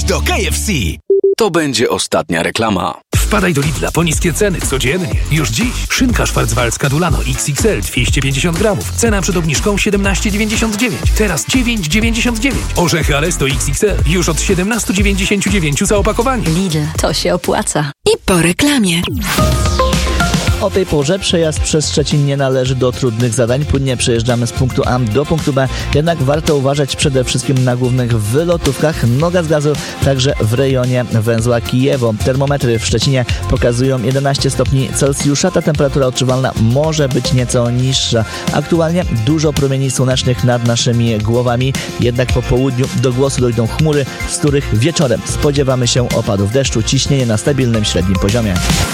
do KFC. To będzie ostatnia reklama. Wpadaj do Lidla po niskie ceny codziennie. Już dziś szynka szwarcwaldzka Dulano XXL 250 gramów. Cena przed obniżką 17,99. Teraz 9,99. Orzechy Alesto XXL już od 17,99 za opakowanie. Lidl, to się opłaca. I po reklamie. O tej porze przejazd przez Szczecin nie należy do trudnych zadań. Płynnie przejeżdżamy z punktu A do punktu B. Jednak warto uważać przede wszystkim na głównych wylotówkach. Noga z gazu także w rejonie węzła Kijewo. Termometry w Szczecinie pokazują 11 stopni Celsjusza. Ta temperatura odczuwalna może być nieco niższa. Aktualnie dużo promieni słonecznych nad naszymi głowami. Jednak po południu do głosu dojdą chmury, z których wieczorem spodziewamy się opadów deszczu. Ciśnienie na stabilnym średnim poziomie.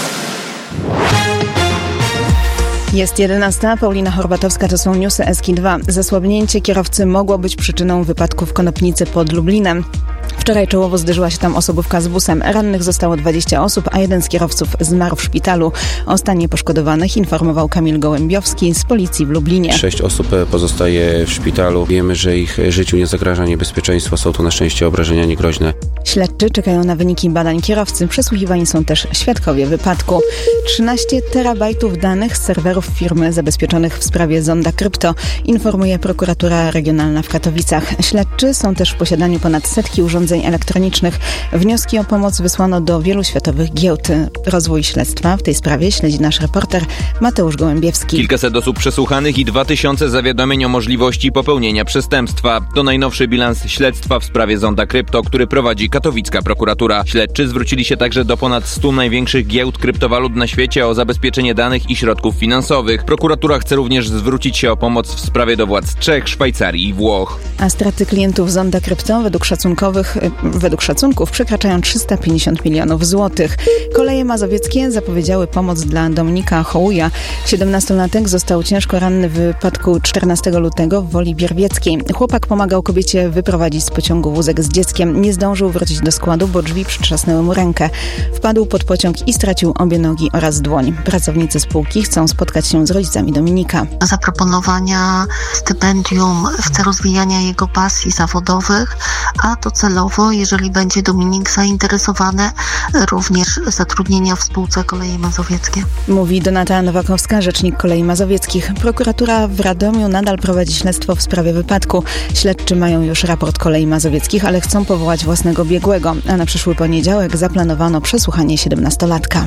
Jest 11. Paulina Horbatowska, to są newsy Eski2. Zasłabnięcie kierowcy mogło być przyczyną wypadku w Konopnicy pod Lublinem. Wczoraj czołowo zderzyła się tam osobówka z busem. Rannych zostało 20 osób, a jeden z kierowców zmarł w szpitalu. O stanie poszkodowanych informował Kamil Gołębiowski z policji w Lublinie. 6 osób pozostaje w szpitalu. Wiemy, że ich życiu nie zagraża niebezpieczeństwo. Są to na szczęście obrażenia niegroźne. Śledczy czekają na wyniki badań kierowcy. Przesłuchiwani są też świadkowie wypadku. 13 terabajtów danych z serwerów firmy zabezpieczonych w sprawie Zonda Krypto, informuje prokuratura regionalna w Katowicach. Śledczy są też w posiadaniu ponad setki urządzeń elektronicznych. Wnioski o pomoc wysłano do wielu światowych giełd. Rozwój śledztwa w tej sprawie śledzi nasz reporter Mateusz Gołębiewski. Kilkaset osób przesłuchanych i 2000 zawiadomień o możliwości popełnienia przestępstwa. To najnowszy bilans śledztwa w sprawie Zonda Krypto, który prowadzi katowicka prokuratura. Śledczy zwrócili się także do ponad 100 największych giełd kryptowalut na świecie o zabezpieczenie danych i środków finansowych. Prokuratura chce również zwrócić się o pomoc w sprawie do władz Czech, Szwajcarii i Włoch. A straty klientów Zonda Krypto według szacunków przekraczają 350 milionów złotych. Koleje mazowieckie zapowiedziały pomoc dla Dominika Hołuja. 17-latek został ciężko ranny w wypadku 14 lutego w Woli Bierwieckiej. Chłopak pomagał kobiecie wyprowadzić z pociągu wózek z dzieckiem. Nie zdążył wrócić do składu, bo drzwi przytrzasnęły mu rękę. Wpadł pod pociąg i stracił obie nogi oraz dłoń. Pracownicy spółki chcą spotkać się z rodzicami Dominika. Zaproponowania stypendium w celu rozwijania jego pasji zawodowych, a docelowo, jeżeli będzie Dominik zainteresowany, również zatrudnienia w spółce Koleje Mazowieckie. Mówi Donata Nowakowska, rzecznik Kolei Mazowieckich. Prokuratura w Radomiu nadal prowadzi śledztwo w sprawie wypadku. Śledczy mają już raport Kolei Mazowieckich, ale chcą powołać własnego biegłego, a na przyszły poniedziałek zaplanowano przesłuchanie 17-latka.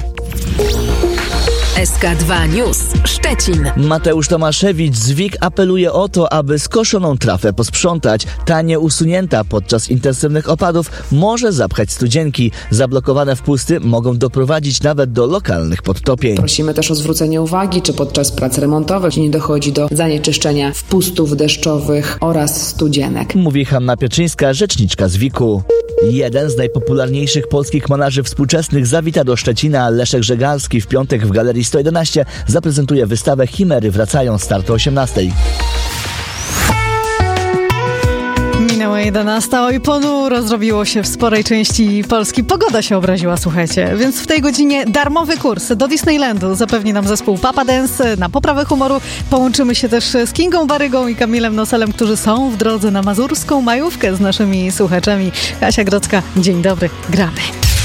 SK2 News Szczecin. Mateusz Tomaszewicz z WIG apeluje o to, aby skoszoną trawę posprzątać. Ta nieusunięta podczas intensywnych opadów może zapchać studzienki. Zablokowane wpusty mogą doprowadzić nawet do lokalnych podtopień. Prosimy też o zwrócenie uwagi, czy podczas prac remontowych nie dochodzi do zanieczyszczenia wpustów deszczowych oraz studzienek. Mówi Hanna Pieczyńska, rzeczniczka z WIG-u. Jeden z najpopularniejszych polskich malarzy współczesnych zawita do Szczecina. Leszek Żegalski w piątek w Galerii 111 zaprezentuje wystawę Chimery wracają, start o 18. Minęła 11. Oj, ponuro zrobiło się w sporej części Polski. Pogoda się obraziła, słuchajcie. Więc w tej godzinie darmowy kurs do Disneylandu zapewni nam zespół Papa Dance na poprawę humoru. Połączymy się też z Kingą Barygą i Kamilem Noselem, którzy są w drodze na mazurską majówkę z naszymi słuchaczami. Kasia Grodzka, dzień dobry, gramy.